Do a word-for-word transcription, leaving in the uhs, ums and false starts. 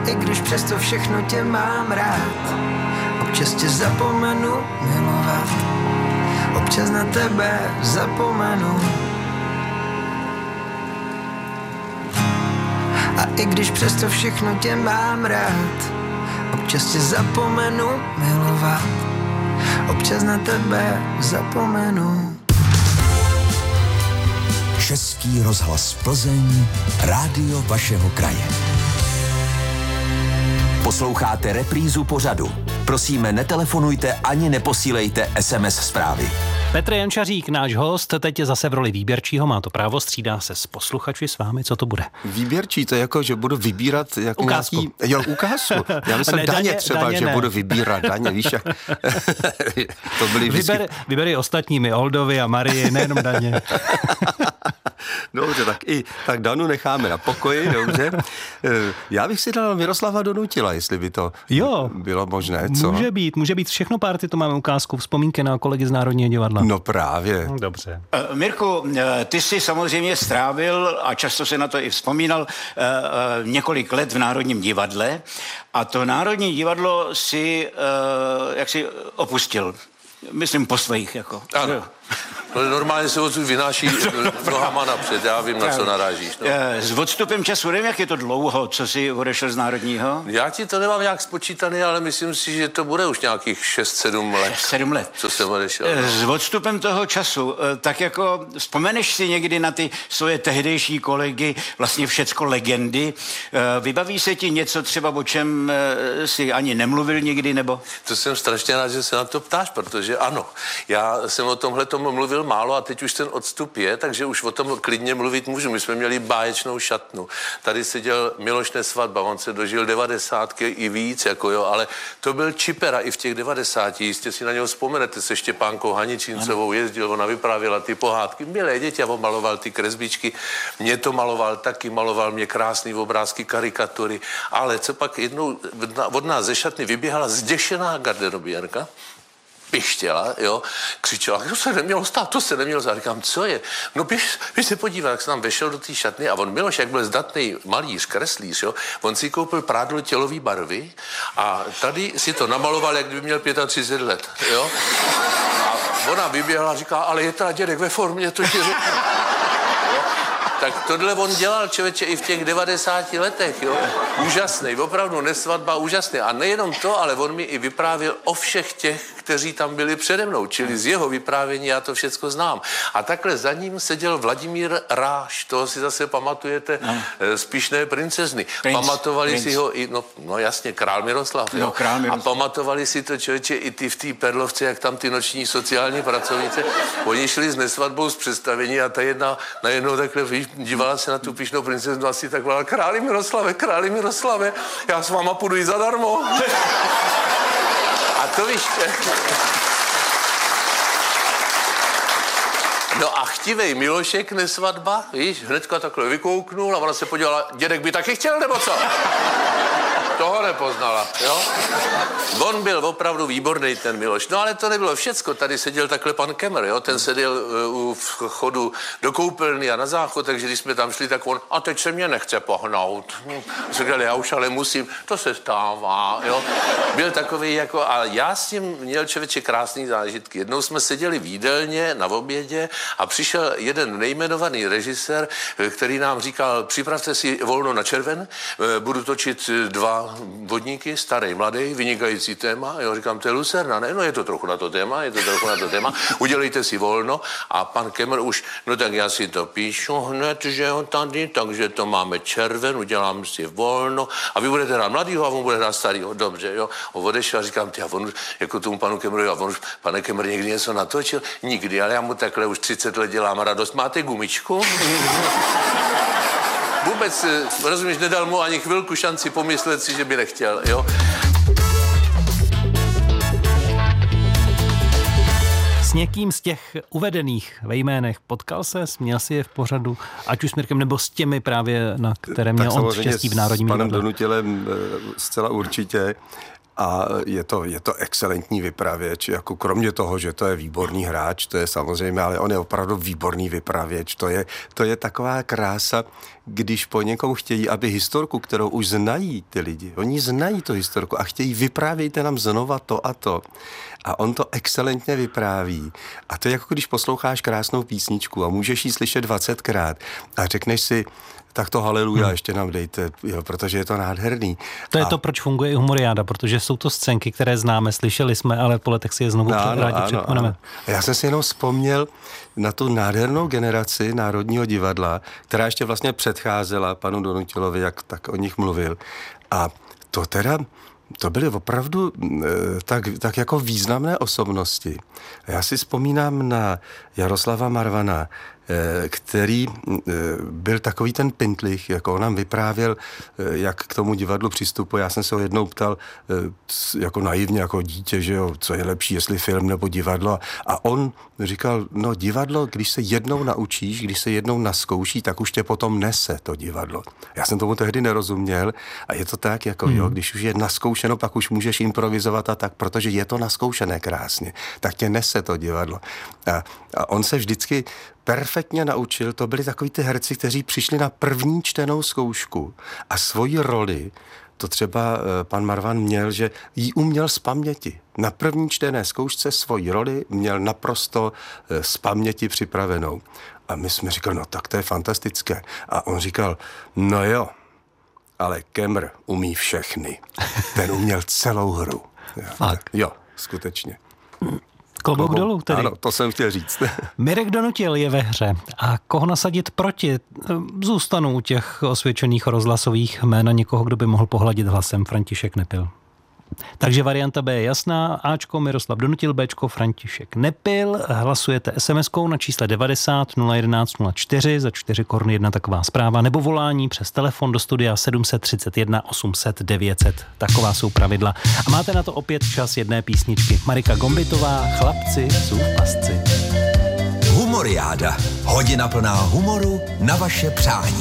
i když přesto všechno tě mám rád, občas tě zapomenu milovat, občas na tebe zapomenu. A i když přesto všechno tě mám rád, občas tě zapomenu milovat, občas na tebe zapomenu. Český rozhlas Plzeň, rádio vašeho kraje. Posloucháte reprízu pořadu. Prosíme, netelefonujte ani neposílejte es em es zprávy. Petr Jančařík, náš host, teď je zase v roli výběrčího, má to právo, střídá se s posluchači s vámi, co to bude? Výběrčí, to je jako, že budu vybírat jako ukázku. Nějaký, jo, ukázku. Já myslím ne, daně, daně třeba, daně že ne. budu vybírat daně, víš, jak to byly vždycky... Vyber, vybery ostatními, Oldovi a Marii, nejenom daně. Dobře, tak i tak Danu necháme na pokoji, dobře. Já bych si dal Miroslava Donutila, jestli by to jo, bylo možné, co? Může být, může být všechno párty, to máme ukázku, vzpomínky na kolegy z Národního divadla. No právě. Dobře. Uh, Mirku, ty jsi samozřejmě strávil, a často se na to i vzpomínal, uh, uh, několik let v Národním divadle a to Národní divadlo si, uh, jak si opustil. Myslím po svých, jako. Ano. No, normálně se odsud vynáší nohama napřed, já vím, na co narážíš. No. S odstupem času, nevím, jak je to dlouho, co jsi odešel z Národního? Já ti to nemám nějak spočítaný, ale myslím si, že to bude už nějakých šest sedm let. sedm let. Co jsem odešel. No. S odstupem toho času, tak jako vzpomeneš si někdy na ty svoje tehdejší kolegy, vlastně všecko legendy, vybaví se ti něco třeba, o čem si ani nemluvil nikdy, nebo? To jsem strašně rád, že se na to ptáš, protože ano, já jsem o tomhle tomu mluvil málo a teď už ten odstup je, takže už o tom klidně mluvit můžu. My jsme měli báječnou šatnu. Tady seděl Miloš Nesvadba, on se dožil devadesátky i víc, jako jo, ale to byl čipera i v těch devadesáti, jistě si na něho vzpomenete, se Štěpánkou Haničíncovou jezdil, ona vyprávěla ty pohádky, milé děti, a on maloval ty kresbičky, mě to maloval taky, maloval mě krásný obrázky, karikatury, ale co pak jednou od nás ze šatny vyběhala zděšená garderobiérka, pištěla, jo, křičela, to se nemělo stát, to se nemělo stát. Říkám, co je? No běž, běž se podívat, jak se tam vešel do té šatny a on Miloš, jak byl zdatný malíř, kreslíř, jo, on si koupil prádlo tělový barvy a tady si to namaloval, jak kdyby měl třicet pět let, jo. A ona vyběhla a říká, ale je teda dědek ve formě, to ti řeknu. Tak tohle on dělal, člověče, i v těch devadesáti letech, jo. Úžasný, opravdu Nesvadba, úžasný. A nejenom to, ale on mi i vyprávěl o všech těch, kteří tam byli přede mnou, čili z jeho vyprávění já to všecko znám. A takhle za ním seděl Vladimír Ráš, toho si zase pamatujete, no. z Pyšné princezny. Princ, Pamatovali princ. si ho i, no, no jasně, král Miroslav, jo. No, král Miroslav. A pamatovali si to, člověče, i ty v té Perlovce, jak tam ty noční sociální pracovnice, oni šli s Nesvadbou z představení a ta jedna najednou takhle, víš, dívala se na tu Pyšnou princeznu asi tak volala, králi Miroslave, králi Miroslave, já s váma půjdu i zadarmo. A to víš... No a chtivej Milošek Nesvadba, víš, hnedka takhle vykouknul a ona se podívala, dědek by taky chtěl, nebo co? Toho nepoznala, jo? On byl opravdu výborný, ten Miloš. No ale to nebylo všecko. Tady seděl takhle pan Kemmer, jo? Ten seděl u vchodu do koupelny a na záchod, takže když jsme tam šli, tak on, a teď se mě nechce pohnout. Řekl, já už ale musím, to se stává, jo? Byl takový jako, a já s tím měl, člověče, krásný zážitky. Jednou jsme seděli v jídelně na obědě a přišel jeden nejmenovaný režisér, který nám říkal, připravte si volno na červen, budu točit dva vodníky, starý, mladý, vynikající téma. Jo, říkám, to je Lucerna, ne? No je to trochu na to téma, je to trochu na to téma. Udělejte si volno a pan Kemmer už, no tak já si to píšu hned, že jo, tady, takže to máme červen, udělám si volno a vy budete hrát mladýho a on bude hrát starýho. Dobře, jo. A odešel a říkám, ty a on, jako tomu panu Kemmerovi, a on už, pane Kemmer, někdy něco natočil? Nikdy, ale já mu takhle už třicet let dělám radost. Máte gumičku? Vůbec, rozumíš, nedal mu ani chvilku šanci pomyslet si, že by nechtěl, jo. S někým z těch uvedených ve jménech potkal se, směl si je v pořadu, ať už s Mirkem, nebo s těmi právě, na které měl on štěstí v Národním divadle? Tak samozřejmě s panem Donutilem zcela určitě. A je to, je to excelentní vypravěč, jako kromě toho, že to je výborný hráč, to je samozřejmě, ale on je opravdu výborný vypravěč. To je, to je taková krása, když po někom chtějí, aby historku, kterou už znají ty lidi, oni znají tu historku a chtějí, vyprávějte nám znova to a to. A on to excelentně vypráví. A to je jako když posloucháš krásnou písničku a můžeš ji slyšet dvacetkrát a řekneš si, tak to haleluja, hmm. ještě nám dejte, jo, protože je to nádherný. To je a... to, proč funguje i Humoriáda, protože jsou to scénky, které známe, slyšeli jsme, ale po letech si je znovu ano, rádi ano, připomeneme. Ano. Já jsem si jenom vzpomněl na tu nádhernou generaci Národního divadla, která ještě vlastně předcházela panu Donutilovi, jak tak o nich mluvil. A to teda... To byly opravdu tak, tak jako významné osobnosti. Já si vzpomínám na Jaroslava Marvana, který byl takový ten pintlich, jako on nám vyprávěl, jak k tomu divadlu přistupuje. Já jsem se ho jednou ptal jako naivně, jako dítě, že jo, co je lepší, jestli film nebo divadlo. A on říkal, no divadlo, když se jednou naučíš, když se jednou naskouší, tak už tě potom nese to divadlo. Já jsem tomu tehdy nerozuměl a je to tak, jako hmm. jo, když už je naskoušeno, pak už můžeš improvizovat a tak, protože je to naskoušené krásně, tak tě nese to divadlo. A, a on se vždycky perfektně naučil, to byli takový ty herci, kteří přišli na první čtenou zkoušku a svoji roli, to třeba pan Marvan měl, že ji uměl z paměti. Na první čtené zkoušce svoji roli měl naprosto z paměti připravenou. A my jsme říkali, no tak to je fantastické. A on říkal, no jo, ale Kemr umí všechny. Ten uměl celou hru. Fakt? Jo, skutečně. Klobouk dolů tedy. Ano, to jsem chtěl říct. Mirek Donutil je ve hře. A koho nasadit proti? Zůstanu u těch osvědčených rozhlasových jména někoho, kdo by mohl pohladit hlasem. František Nepil. Takže varianta B je jasná. Ačko Miroslav Donutil, Bčko František Nepil. Hlasujete es em eskou na čísle devadesát nula jedenáct nula čtyři, za čtyři koruny jedna taková zpráva, nebo volání přes telefon do studia sedm set třicet jedna osm set devět set. Taková jsou pravidla. A máte na to opět čas jedné písničky. Marika Gombitová, Chlapci jsou v pasci. Humoriáda. Hodina plná humoru na vaše přání.